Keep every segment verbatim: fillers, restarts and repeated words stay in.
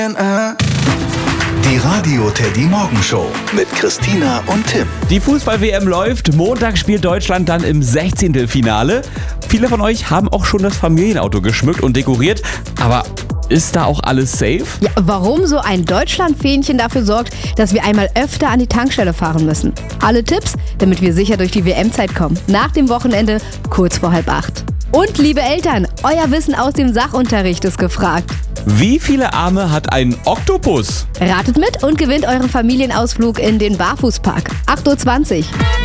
Die Radio Teddy Morgenshow mit Christina und Tim. Die Fußball-W M läuft. Montag spielt Deutschland dann im Sechzehntelfinale. Viele von euch haben auch schon das Familienauto geschmückt und dekoriert. Aber ist da auch alles safe? Ja, warum so ein Deutschland-Fähnchen dafür sorgt, dass wir einmal öfter an die Tankstelle fahren müssen. Alle Tipps, damit wir sicher durch die W M-Zeit kommen. Nach dem Wochenende, kurz vor halb acht. Und liebe Eltern, euer Wissen aus dem Sachunterricht ist gefragt. Wie viele Arme hat ein Oktopus? Ratet mit und gewinnt euren Familienausflug in den Barfußpark. acht Uhr zwanzig.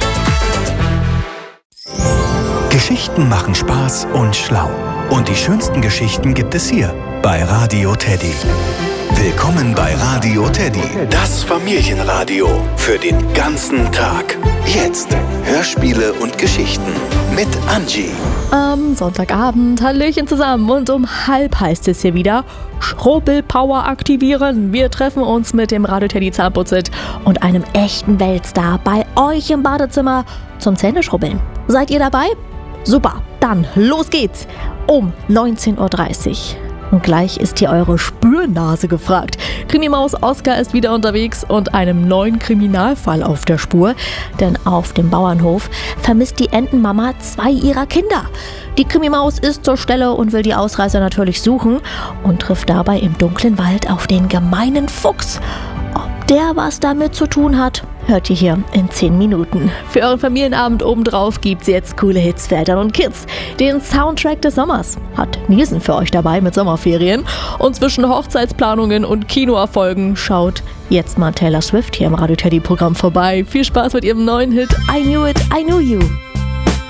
Geschichten machen Spaß und schlau. Und die schönsten Geschichten gibt es hier bei Radio Teddy. Willkommen bei Radio Teddy, das Familienradio für den ganzen Tag. Jetzt Hörspiele und Geschichten mit Angie. Am Sonntagabend, Hallöchen zusammen, und um halb heißt es hier wieder Schrubbelpower aktivieren. Wir treffen uns mit dem Radio Teddy Zahnputzit und einem echten Weltstar bei euch im Badezimmer zum Zähneschrubbeln. Seid ihr dabei? Super, dann los geht's um neunzehn Uhr dreißig. Und gleich ist hier eure Spürnase gefragt. Krimimaus Oskar ist wieder unterwegs und einem neuen Kriminalfall auf der Spur. Denn auf dem Bauernhof vermisst die Entenmama zwei ihrer Kinder. Die Krimimaus ist zur Stelle und will die Ausreißer natürlich suchen und trifft dabei im dunklen Wald auf den gemeinen Fuchs. Ob der was damit zu tun hat, hört ihr hier in zehn Minuten. Für euren Familienabend obendrauf gibt's jetzt coole Hits für Eltern und Kids. Den Soundtrack des Sommers hat Nielsen für euch dabei mit Sommerferien. Und zwischen Hochzeitsplanungen und Kinoerfolgen schaut jetzt mal Taylor Swift hier im Radio Teddy Programm vorbei. Viel Spaß mit ihrem neuen Hit I Knew It, I Knew You.